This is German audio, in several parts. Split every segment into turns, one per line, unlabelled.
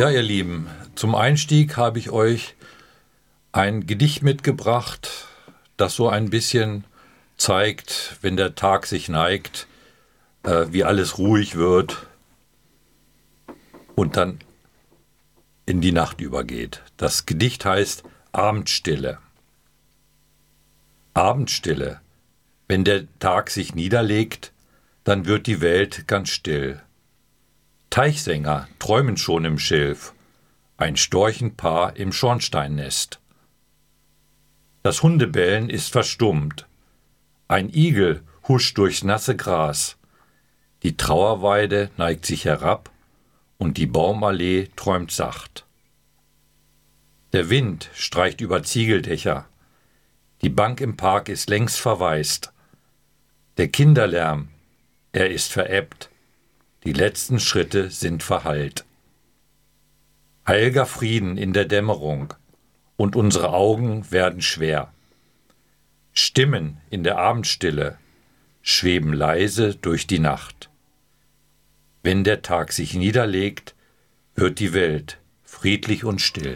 Ja, ihr Lieben, zum Einstieg habe ich euch ein Gedicht mitgebracht, das so ein bisschen zeigt, wenn der Tag sich neigt, wie alles ruhig wird und dann in die Nacht übergeht. Das Gedicht heißt Abendstille. Abendstille. Wenn der Tag sich niederlegt, dann wird die Welt ganz still. Teichsänger träumen schon im Schilf, ein Storchenpaar im Schornsteinnest. Das Hundebellen ist verstummt, ein Igel huscht durchs nasse Gras, die Trauerweide neigt sich herab und die Baumallee träumt sacht. Der Wind streicht über Ziegeldächer, die Bank im Park ist längst verwaist. Der Kinderlärm, er ist verebbt, die letzten Schritte sind verhallt. Heilger Frieden in der Dämmerung, und unsere Augen werden schwer. Stimmen in der Abendstille schweben leise durch die Nacht. Wenn der Tag sich niederlegt, wird die Welt friedlich und still.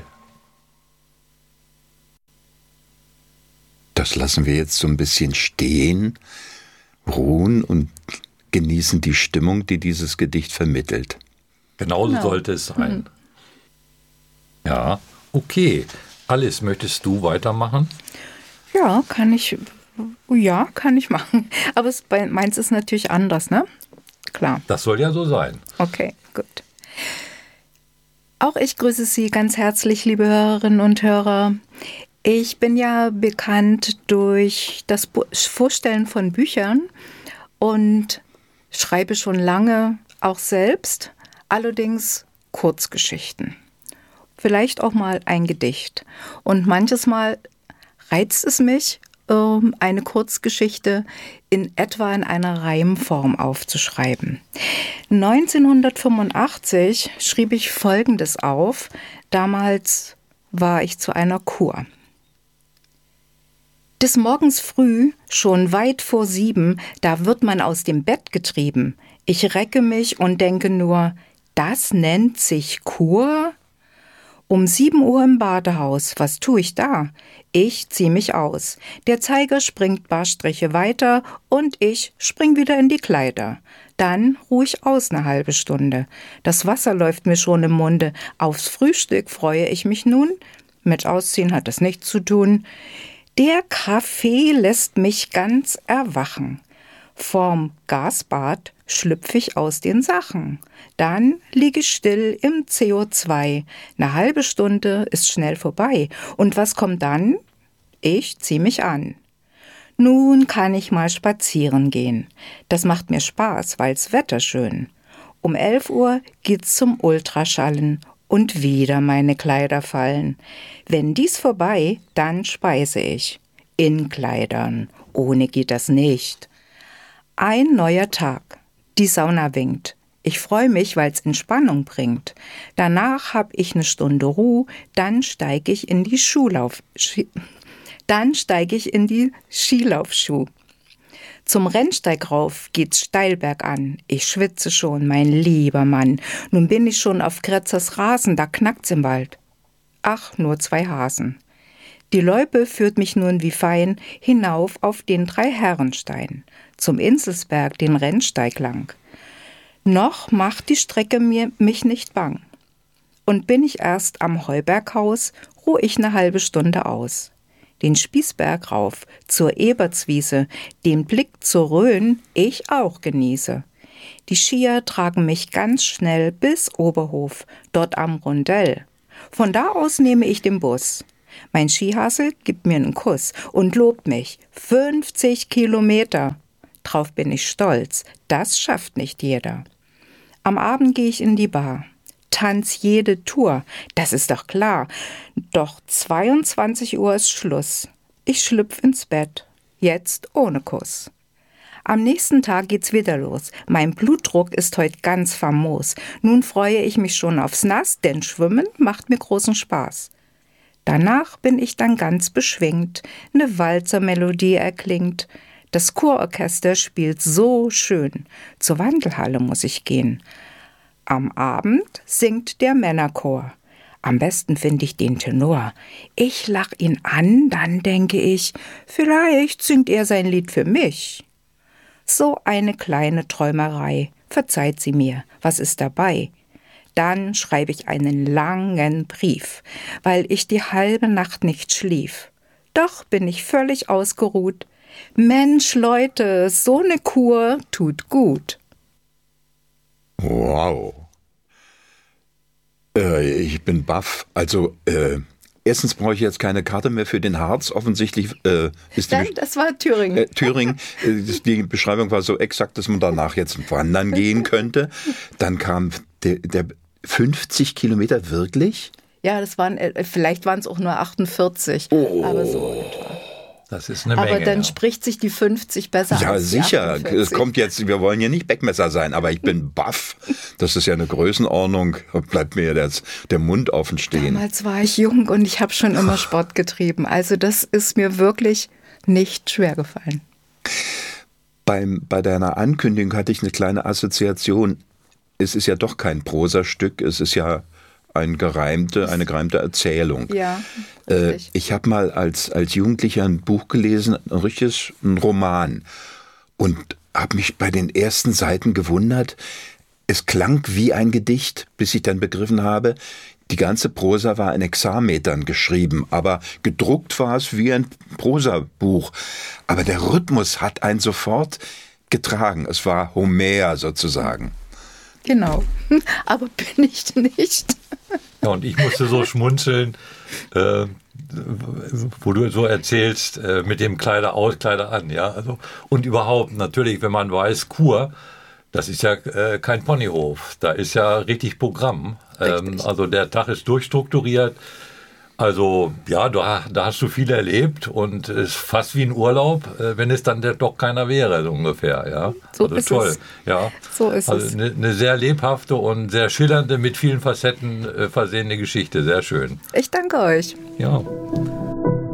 Das lassen wir jetzt so ein bisschen stehen, ruhen und genießen die Stimmung, die dieses Gedicht vermittelt.
Genauso sollte es sein. Ja, okay. Alice, möchtest du weitermachen?
Ja, kann ich machen. Aber meins ist natürlich anders, ne? Klar.
Das soll ja so sein.
Okay, gut. Auch ich grüße Sie ganz herzlich, liebe Hörerinnen und Hörer. Ich bin ja bekannt durch das Vorstellen von Büchern und schreibe schon lange auch selbst, allerdings Kurzgeschichten. Vielleicht auch mal ein Gedicht. Und manches Mal reizt es mich, eine Kurzgeschichte in etwa in einer Reimform aufzuschreiben. 1985 schrieb ich Folgendes auf. Damals war ich zu einer Kur. Des Morgens früh, schon weit vor 7, da wird man aus dem Bett getrieben. Ich recke mich und denke nur, das nennt sich Kur? Um 7 Uhr im Badehaus, was tue ich da? Ich zieh mich aus. Der Zeiger springt paar Striche weiter und ich spring wieder in die Kleider. Dann ruhe ich aus 1 halbe Stunde. Das Wasser läuft mir schon im Munde. Aufs Frühstück freue ich mich nun. Mit Ausziehen hat das nichts zu tun. Der Kaffee lässt mich ganz erwachen. Vorm Gasbad schlüpf ich aus den Sachen. Dann lieg ich still im CO2. 1 halbe Stunde ist schnell vorbei. Und was kommt dann? Ich zieh mich an. Nun kann ich mal spazieren gehen. Das macht mir Spaß, weil's Wetter schön. Um 11 Uhr geht's zum Ultraschallen. Und wieder meine Kleider fallen. Wenn dies vorbei, dann speise ich. In Kleidern, ohne geht das nicht. Ein neuer Tag. Die Sauna winkt. Ich freue mich, weil's Entspannung bringt. Danach hab ich 1 Stunde Ruhe, dann steig ich in die Skilaufschuh. Zum Rennsteig rauf geht's steil bergan. Ich schwitze schon, mein lieber Mann. Nun bin ich schon auf Kretzers Rasen, da knackt's im Wald. Ach, nur 2 Hasen. Die Loipe führt mich nun wie fein hinauf auf den 3-Herrenstein, zum Inselsberg den Rennsteig lang. Noch macht die Strecke mich nicht bang. Und bin ich erst am Heuberghaus, ruh ich 1 halbe Stunde aus. Den Spießberg rauf, zur Ebertswiese, den Blick zur Rhön ich auch genieße. Die Skier tragen mich ganz schnell bis Oberhof, dort am Rundell. Von da aus nehme ich den Bus. Mein Skihasel gibt mir 'n Kuss und lobt mich. 50 Kilometer. Drauf bin ich stolz, das schafft nicht jeder. Am Abend gehe ich in die Bar. Tanz jede Tour, das ist doch klar. Doch 22 Uhr ist Schluss. Ich schlüpf ins Bett, jetzt ohne Kuss. Am nächsten Tag geht's wieder los. Mein Blutdruck ist heute ganz famos. Nun freue ich mich schon aufs Nass, denn Schwimmen macht mir großen Spaß. Danach bin ich dann ganz beschwingt. 'Ne Walzermelodie erklingt. Das Chororchester spielt so schön. Zur Wandelhalle muss ich gehen. Am Abend singt der Männerchor. Am besten finde ich den Tenor. Ich lach ihn an, dann denke ich, vielleicht singt er sein Lied für mich. So eine kleine Träumerei, verzeiht sie mir, was ist dabei? Dann schreibe ich einen langen Brief, weil ich die halbe Nacht nicht schlief. Doch bin ich völlig ausgeruht. Mensch, Leute, so eine Kur tut gut.
Wow. Ich bin baff. Also, erstens brauche ich jetzt keine Karte mehr für den Harz. Offensichtlich ist die
Das war Thüringen.
Thüringen. Die Beschreibung war so exakt, dass man danach jetzt wandern gehen könnte. Dann kam der 50 Kilometer wirklich?
Ja, vielleicht waren es auch nur 48, aber so etwa.
Das ist eine Menge.
Aber dann spricht sich die 50 besser
Ja,
als die
sicher.
48.
Es kommt jetzt, wir wollen ja nicht Beckmesser sein, aber ich bin baff. Das ist ja eine Größenordnung. Bleibt mir der Mund offen stehen.
Damals war ich jung und ich habe schon immer Sport getrieben. Also das ist mir wirklich nicht schwer gefallen.
Bei deiner Ankündigung hatte ich eine kleine Assoziation. Es ist ja doch kein Prosastück, es ist ja eine gereimte Erzählung.
Ja, richtig.
Ich habe mal als Jugendlicher ein Buch gelesen, ein Roman, und habe mich bei den ersten Seiten gewundert. Es klang wie ein Gedicht, bis ich dann begriffen habe, die ganze Prosa war in Hexametern geschrieben, aber gedruckt war es wie ein Prosabuch. Aber der Rhythmus hat einen sofort getragen. Es war Homer sozusagen.
Genau, aber bin ich nicht.
Ja, und ich musste so schmunzeln, wo du so erzählst, mit dem Kleider aus, Kleider an, ja. Also, und überhaupt, natürlich, wenn man weiß, Kur, das ist ja kein Ponyhof, da ist ja richtig Programm. Also der Tag ist durchstrukturiert. Also ja, da hast du viel erlebt und es ist fast wie ein Urlaub, wenn es dann doch keiner wäre, so ungefähr. Ja?
So
also
ist
toll.
es.
Ja.
So ist
also
es.
Eine sehr lebhafte und sehr schillernde, mit vielen Facetten versehene Geschichte. Sehr schön.
Ich danke euch.
Ja.